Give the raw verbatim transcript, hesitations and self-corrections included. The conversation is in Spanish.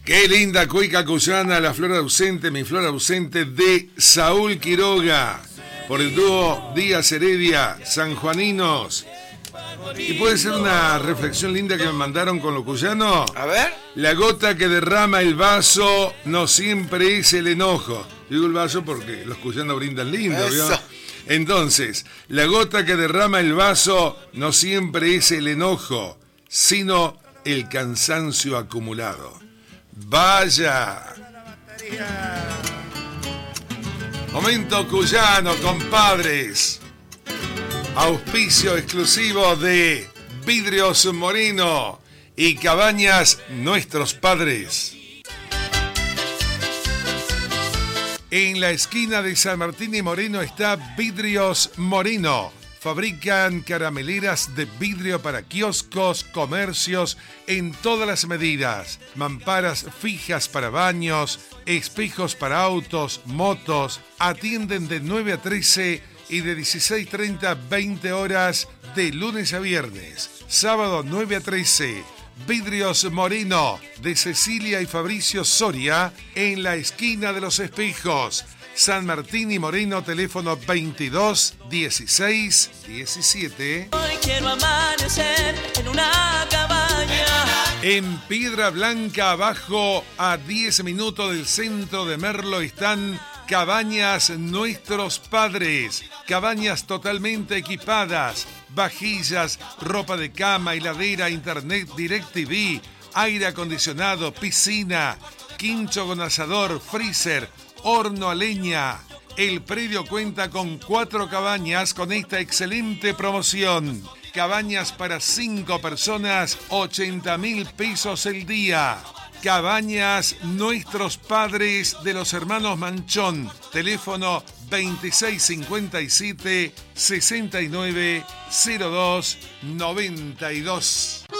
Qué linda cueca cuyana, la flor ausente, mi flor ausente, de Saúl Quiroga, por el dúo Díaz Heredia, sanjuaninos. Y puede ser una reflexión linda que me mandaron con lo cuyano. A ver. La gota que derrama el vaso no siempre es el enojo. Digo el vaso porque los cuyanos brindan lindo, ¿vio? Entonces, la gota que derrama el vaso no siempre es el enojo, sino el cansancio acumulado. ¡Vaya! Momento cuyano, compadres. Auspicio exclusivo de Vidrios Moreno y Cabañas Nuestros Padres. En la esquina de San Martín y Moreno está Vidrios Moreno. Fabrican carameleras de vidrio para kioscos, comercios, en todas las medidas. Mamparas fijas para baños, espejos para autos, motos. Atienden de nueve a trece y de dieciséis treinta a veinte horas de lunes a viernes. Sábado nueve a trece. Vidrios Moreno de Cecilia y Fabricio Soria en la esquina de los espejos. San Martín y Moreno, teléfono veintidós dieciséis diecisiete. Hoy quiero amanecer en una cabaña. En Piedra Blanca, abajo, a diez minutos del centro de Merlo, están Cabañas Nuestros Padres. Cabañas totalmente equipadas, vajillas, ropa de cama, heladera, internet, DirecTV, aire acondicionado, piscina, quincho con asador, freezer, horno a leña. El predio cuenta con cuatro cabañas con esta excelente promoción. Cabañas para cinco personas, ochenta mil pesos el día. Cabañas Nuestros Padres de los hermanos Manchón. Teléfono veintiséis cincuenta y siete, sesenta y nueve, cero dos noventa y dos.